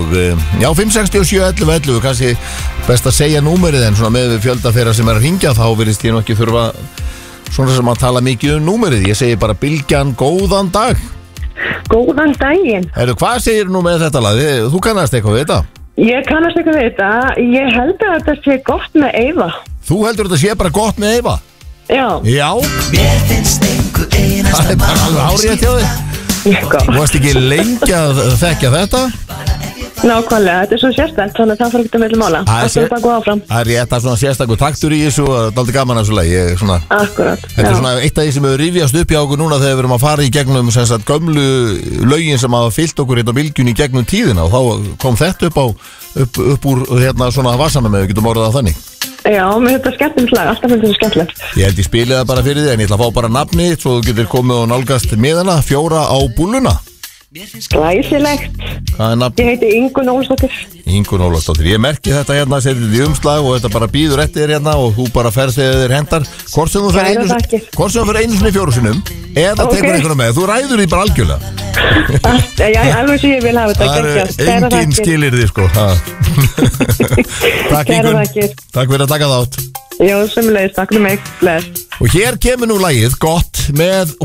já, 5671111, kannski best að segja númerið en svona með fjölda þeirra sem að hringja þá virðist ég nú ekki þurfa svona sem að tala mikið númerið, ég segi bara Bylgjan, góðan dag. Góðan daginn. Hvað segir nú með þetta lag? Þú kannast eitthvað við þetta? Ég kannast eitthvað við þetta. Ég held að þetta sé gott með Eyva. Þú heldur þetta sé bara gott með Eyva? Já. Já. Það bara alveg árið hjá þig. Þú varst ekki lengi að þekkja þetta? Nákvæmlega, þetta svo sérstætt, þannig að það fara ekki að meðlum mála. Það er bara góð áfram. Það rétt að svona sérstakur taktur í þessu og daldi gaman að þessu lagi. Akkurat. Þetta svona eitt af því sem hefur rifjast upp hjá okkur núna þegar við erum að fara í gegnum gömlu lögin sem hafa fyllt okkur hérna á bylgjunni í gegnum tíðina og þá kom þetta upp úr svona vasanum ef við getum orðað þannig. Já, mér þetta skemmtilegt lag, alltaf finnst þetta skemmtilegt. Ég held ég spili það bara fyrir þig en ég ætla að fá bara nafnið svo þú getur komið og nálgast miðana, 4 á búlluna. Glæsilegt. Hvað er nafn? Ég heiti Ingunn Ólafsdóttir. Ingunn Ólafsdóttir. Ég merki þetta hérna, setjum þetta í umslag og þetta bara býður eftir þér hérna og þú bara ferð þegar þér hendar. Hvort sem þú fer einu sinni 4 sinnum eða tekur einhvern með. Þú ræður því bara algjörlega. Já, alveg sem ég vil hafa þetta. Það er engin skilyrði sko. Takk Ingunn. Takk fyrir að taka þátt. Já, sömuleiðis. Takk fyrir mig. Bless. Og hér kemur nú lagið Gott með